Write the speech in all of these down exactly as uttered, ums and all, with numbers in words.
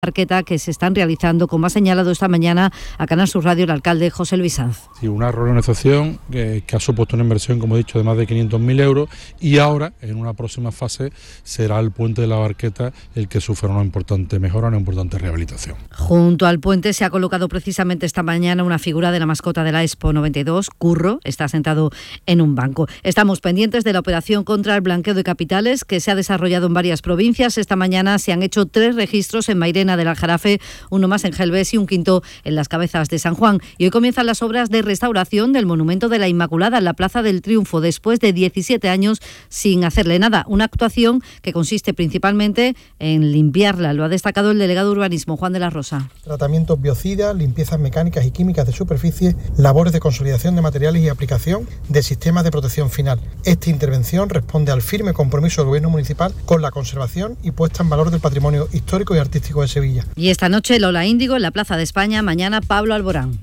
Barqueta que se están realizando, como ha señalado esta mañana a Canal Sur Radio el alcalde José Luis Sanz. Sí, una reorganización que, que ha supuesto una inversión, como he dicho, de más de quinientos mil euros, y ahora, en una próxima fase, será el puente de la Barqueta el que sufra una importante mejora, una importante rehabilitación. Junto al puente se ha colocado precisamente esta mañana una figura de la mascota de la Expo noventa y dos, Curro, está sentado en un banco. Estamos pendientes de la operación contra el blanqueo de capitales que se ha desarrollado en varias provincias. Esta mañana se han hecho tres registros en Mairena del Aljarafe, uno más en Gelbés y un quinto en Las Cabezas de San Juan. Y hoy comienzan las obras de restauración del Monumento de la Inmaculada en la Plaza del Triunfo, después de diecisiete años sin hacerle nada. Una actuación que consiste principalmente en limpiarla. Lo ha destacado el delegado de Urbanismo, Juan de la Rosa. Tratamientos biocidas, limpiezas mecánicas y químicas de superficie, labores de consolidación de materiales y aplicación de sistemas de protección final. Esta intervención responde al firme compromiso del Gobierno municipal con la conservación y puesta en valor del patrimonio histórico y artístico de Sevilla. Y esta noche Lola Índigo en la Plaza de España, mañana Pablo Alborán.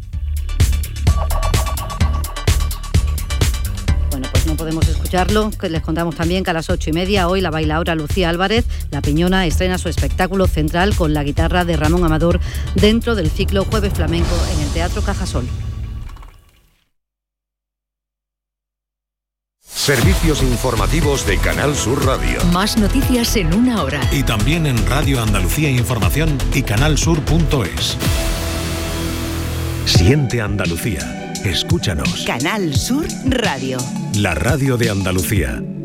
Bueno, pues no podemos escucharlo, que les contamos también que a las ocho y media hoy la bailaora Lucía Álvarez, La Piñona, estrena su espectáculo central con la guitarra de Ramón Amador dentro del ciclo Jueves Flamenco en el Teatro Cajasol. Servicios informativos de Canal Sur Radio. Más noticias en una hora. Y también en Radio Andalucía Información y canalsur punto es. Siente Andalucía. Escúchanos. Canal Sur Radio. La radio de Andalucía.